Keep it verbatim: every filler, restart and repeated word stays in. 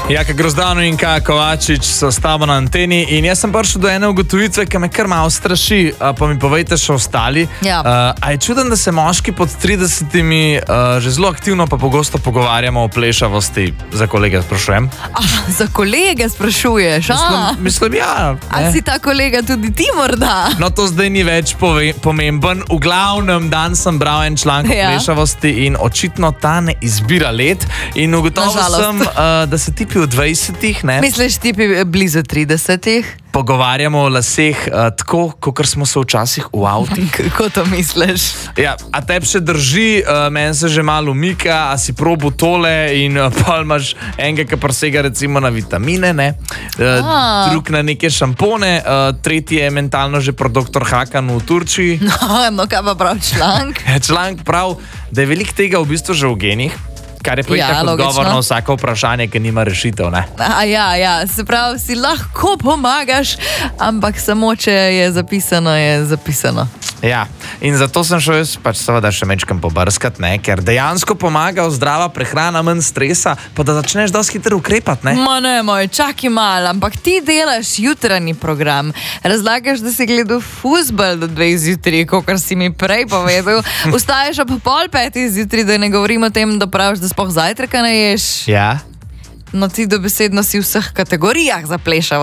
Jaka Grozdano in Kaja Kovačič so s tabo na anteni in jaz sem prišel do ene ugotovitve, ki me kar malo straši, pa mi povejte še ostali. Ja. Uh, a je čuden, da se moški pod tridesetimi uh, že zelo aktivno pa pogosto pogovarjamo o plešavosti? Za kolege sprašujem. A, za kolege sprašuješ? Mislim, mislim, ja. A Ne? si ta kolega tudi ti morda? No, to zdaj ni več pove, pomemben. V glavnem dan sem bral en članek Ja. o plešavosti in očitno ta ne izbira let. In ugotovil Nažalost. sem, uh, da se tipi v dvajsetih, ne? Misliš ti bi blizu tridesetih? Pogovarjamo o laseh uh, tako, kot smo se včasih v avtih. Kako to misliš? Ja, a tebi še drži, uh, meni se že malo umika, a si probu tole in uh, pol imaš enega, ki presega recimo na vitamine, ne? Uh, A. drug na neke šampone, uh, tretji je mentalno že pro doktor Hakanu v Turčiji. No, no kaj pa prav članek? Ja, članek prav, da je veliko tega v bistvu že v genih, kar je pa Ja, itak odgovor logično. na vsako vprašanje, ki nima rešitev, ne? A, ja, ja, se pravi, si lahko pomagaš, ampak samo če je zapisano, je zapisano. Ja, in zato sem šel jaz pač seveda še mečkam pobrskati, ne, ker dejansko pomaga zdrava prehrana, manj stresa, pa da začneš dosti hitro ukrepati, ne. Ma ne, moj, čakaj malo, ampak ti delaš jutranji program. Razlagaš, da si gledal fuzbal do dveh zjutraj, kot si mi prej povedal. Vstaješ ob pol petih zjutraj, da ne govorim o tem, da praviš, da sploh zajtrka ne ješ. Ja. No ti dobesedno si v vseh kategorijah za plešavo.